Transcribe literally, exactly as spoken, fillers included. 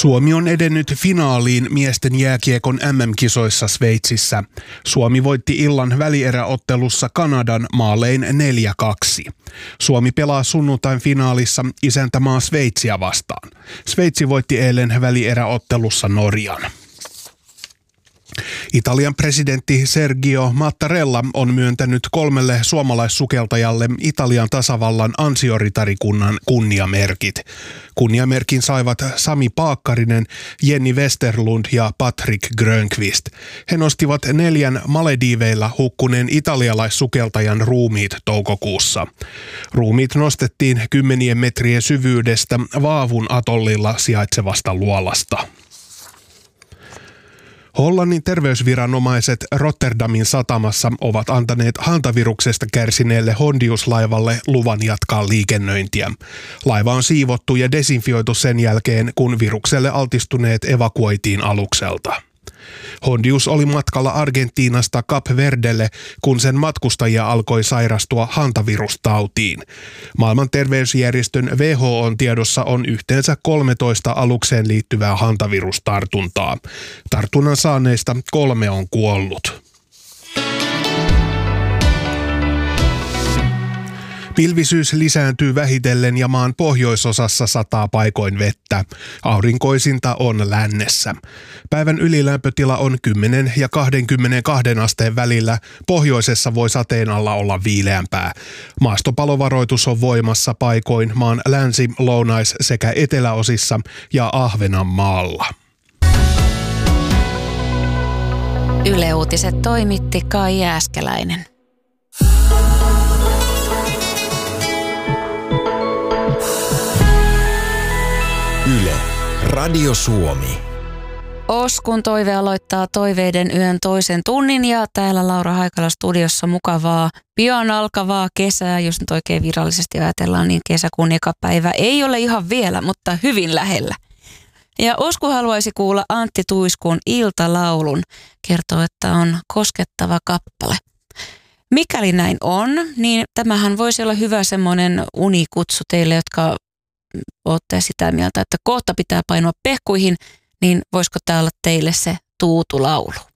Suomi on edennyt finaaliin miesten jääkiekon äm äm-kisoissa Sveitsissä. Suomi voitti illan välieräottelussa Kanadan maalein neljä kaksi. Suomi pelaa sunnuntain finaalissa isäntämaa Sveitsiä vastaan. Sveitsi voitti eilen välieräottelussa Norjan. Italian presidentti Sergio Mattarella on myöntänyt kolmelle suomalaissukeltajalle Italian tasavallan ansioritarikunnan kunniamerkit. Kunniamerkin saivat Sami Paakkarinen, Jenni Westerlund ja Patrick Grönqvist. He nostivat neljän Malediiveilla hukkuneen italialaissukeltajan ruumiit toukokuussa. Ruumiit nostettiin kymmenien metrien syvyydestä Vaavun atollilla sijaitsevasta luolasta. Hollannin terveysviranomaiset Rotterdamin satamassa ovat antaneet hantaviruksesta kärsineelle Hondius-laivalle luvan jatkaa liikennöintiä. Laiva on siivottu ja desinfioitu sen jälkeen, kun virukselle altistuneet evakuoitiin alukselta. Hondius oli matkalla Argentiinasta Kap Verdelle, kun sen matkustajia alkoi sairastua hantavirustautiin. Maailman terveysjärjestön W H O:n tiedossa on yhteensä kolmetoista alukseen liittyvää hantavirustartuntaa. Tartunnan saaneista kolme on kuollut. Pilvisyys lisääntyy vähitellen ja maan pohjoisosassa sataa paikoin vettä. Aurinkoisinta on lännessä. Päivän ylilämpötila on kymmenen ja kaksikymmentäkaksi asteen välillä. Pohjoisessa voi sateen alla olla viileämpää. Maastopalovaroitus on voimassa paikoin maan länsi-, lounais- sekä eteläosissa ja Ahvenanmaalla. Yle Uutiset toimitti Kai Jääskeläinen. Yle, Radio Suomi. Oskun toive aloittaa toiveiden yön toisen tunnin ja täällä Laura Haikala studiossa mukavaa pian alkavaa kesää, jos nyt oikein virallisesti ajatellaan, niin kesäkuun eka päivä ei ole ihan vielä, mutta hyvin lähellä. Ja Osku haluaisi kuulla Antti Tuiskun iltalaulun, kertoo, että on koskettava kappale. Mikäli näin on, niin tämähän voisi olla hyvä semmoinen unikutsu teille, jotka olette sitä mieltä, että kohta pitää painua pehkuihin, niin voisiko tämä olla teille se tuutulaulu?